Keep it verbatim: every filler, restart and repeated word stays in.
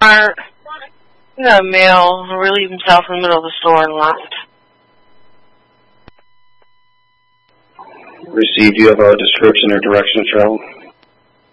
Walmart. We got a male who relieved himself in the middle of the store and left. Received. Do you have a description or direction of travel?